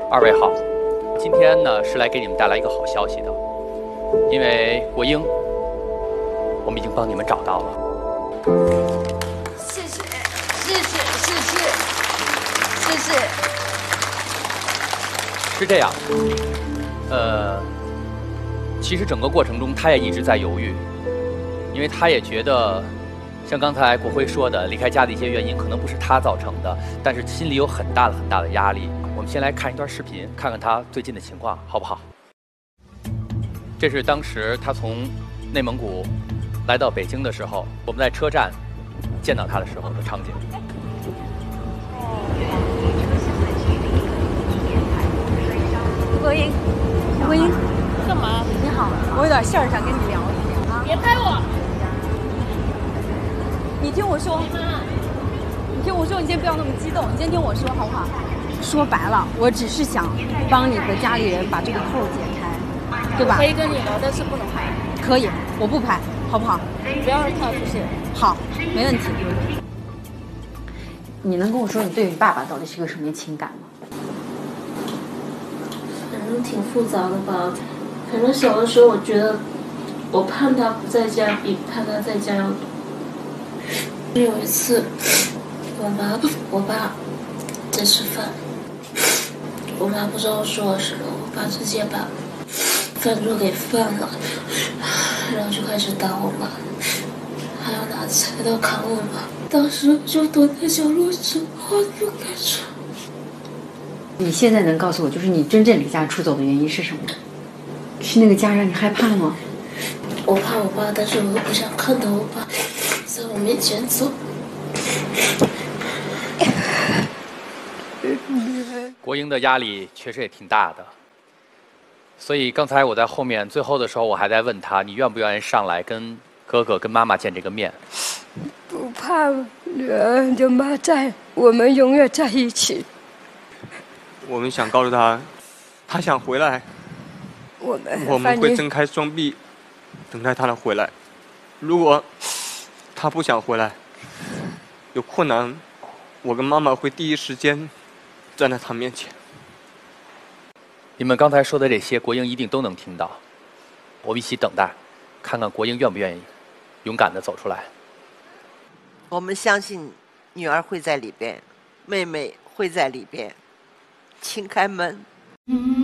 二位好，今天呢是来给你们带来一个好消息的，因为国英，我们已经帮你们找到了。 谢谢，谢谢，谢谢，谢谢。 是这样，其实整个过程中他也一直在犹豫，因为他也觉得，像刚才国辉说的，离开家的一些原因可能不是他造成的，但是心里有很大的压力。我们先来看一段视频，看看他最近的情况，好不好？这是当时他从内蒙古来到北京的时候，我们在车站见到他的时候的场景。 国英，国英， 干嘛？ 你好，我有点事儿想跟你聊一下啊。 别拍我！ 你听我说，你听我说，你先不要那么激动，你先听我说好不好？说白了，我只是想帮你和家里人把这个扣解开，对吧？ 可以跟你聊，但是不能拍。 可以，我不拍，好不好？ 不要让他出现。 好，没问题。你能跟我说你对你爸爸到底是个什么情感吗？ 反正挺复杂的吧。反正小的时候，我觉得我盼他不在家比盼他在家要多。有一次，我爸在吃饭，我妈不知道说我什么，我爸直接把饭桌给翻了，然后就开始打我妈，还要拿菜刀砍我妈。当时就躲在角落，什么话都不敢说。 你现在能告诉我，就是你真正离家出走的原因是什么？是那个家让你害怕吗？ 我怕我爸，但是我又不想看到我爸在我面前走。 国英的压力确实也挺大的，所以刚才我在后面最后的时候，我还在问他，你愿不愿意上来跟哥哥、跟妈妈见这个面？ 不怕，女儿有妈在，我们永远在一起。 我们想告诉他，他想回来，我们会睁开双臂，等待他的回来。如果他不想回来，有困难，我跟妈妈会第一时间站在他面前。 你们刚才说的这些，国英一定都能听到。我们一起等待，看看国英愿不愿意勇敢地走出来。 我们相信女儿会在里边，妹妹会在里边，请开门。